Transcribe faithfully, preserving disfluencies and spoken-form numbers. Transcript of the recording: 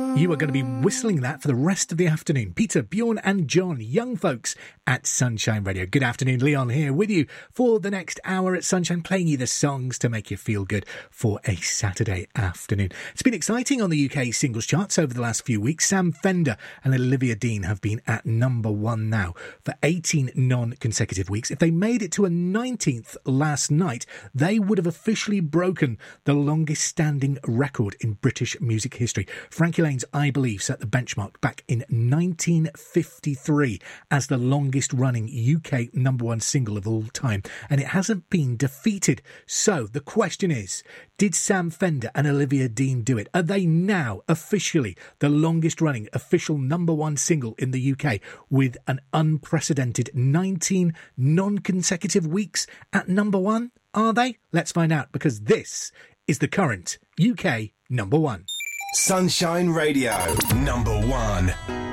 You are going to be whistling that for the rest of the afternoon. Peter, Bjorn and John, young folks at Sunshine Radio. Good afternoon, Leon here with you for the next hour at Sunshine, playing you the songs to make you feel good for a Saturday afternoon. It's been exciting on the U K singles charts over the last few weeks. Sam Fender and Olivia Dean have been at number one now for eighteen non-consecutive weeks. If they made it to a nineteenth last night, they would have officially broken the longest standing record in British music history. Frankie Lane's I Believe set the benchmark back in nineteen fifty-three as the longest running U K number one single of all time, and it hasn't been defeated. So the question is, did Sam Fender and Olivia Dean do it? Are they now officially the longest running official number one single in the U K with an unprecedented nineteen non-consecutive weeks at number one? Are they? Let's find out, because this is the current U K number one. Sunshine Radio, number one.